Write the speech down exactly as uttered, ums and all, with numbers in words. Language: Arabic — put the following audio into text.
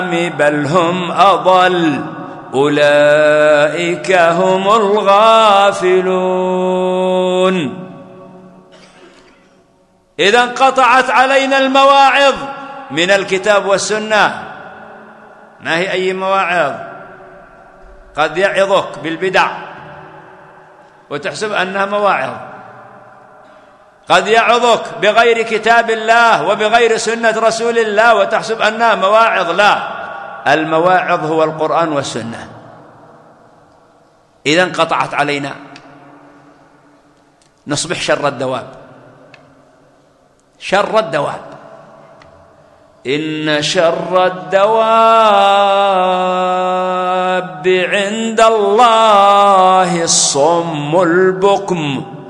بل هم أضل أولئك هم الغافلون. إذا انقطعت علينا المواعظ من الكتاب والسنة. ما هي أي مواعظ؟ قد يعظك بالبدع وتحسب أنها مواعظ، قد يعظك بغير كتاب الله وبغير سنة رسول الله وتحسب أنها مواعظ. لا، المواعظ هو القرآن والسنة. إذا انقطعت علينا نصبح شر الدواب، شر الدواب. إن شر الدواب عند الله الصم البكم